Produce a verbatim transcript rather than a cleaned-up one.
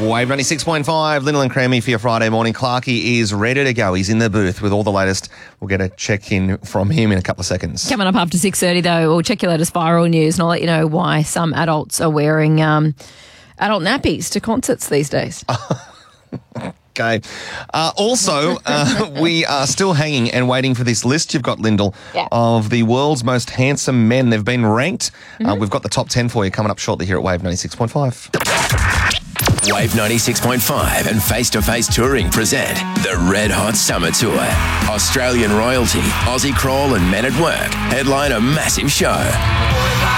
Wave ninety-six point five, Lyndall and Crammy for your Friday morning. Clarkie is ready to go. He's in the booth with all the latest. We'll get a check-in from him in a couple of seconds. Coming up after six thirty, though, we'll check your latest viral news and I'll let you know why some adults are wearing um, adult nappies to concerts these days. Okay. Uh, also, uh, we are still hanging and waiting for this list you've got, Lyndall, Yeah. of the world's most handsome men. They've been ranked. Mm-hmm. Uh, we've got the top ten for you coming up shortly here at Wave ninety-six point five. Wave ninety-six point five and Face to Face Touring present the Red Hot Summer Tour. Australian royalty, Aussie Crawl and Men at Work headline a massive show.